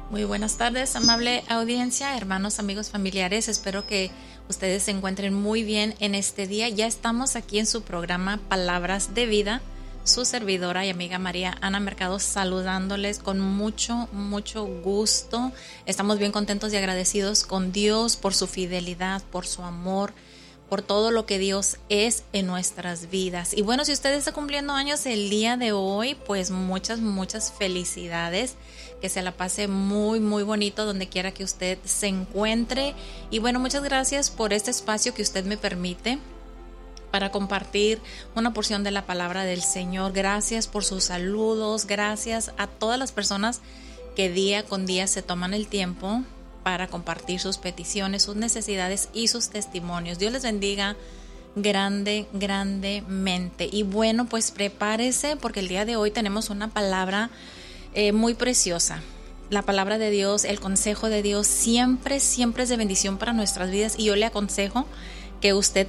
Muy buenas tardes, amable audiencia, hermanos, amigos, familiares. Espero que ustedes se encuentren muy bien en este día. Ya estamos aquí en su programa Palabras de Vida. Su servidora y amiga María Ana Mercado saludándoles con mucho gusto. Estamos bien contentos y agradecidos con Dios por su fidelidad, por su amor, por todo lo que Dios es en nuestras vidas. Y bueno, si usted está cumpliendo años el día de hoy, pues muchas felicidades. Que se la pase muy bonito donde quiera que usted se encuentre. Y bueno, muchas gracias por este espacio que usted me permite para compartir una porción de la palabra del Señor. Gracias por sus saludos, gracias a todas las personas que día con día se toman el tiempo para compartir sus peticiones, sus necesidades y sus testimonios. Dios les bendiga grandemente. Y bueno, pues prepárese porque el día de hoy tenemos una palabra muy preciosa. La palabra de Dios, el consejo de Dios siempre es de bendición para nuestras vidas, y yo le aconsejo que usted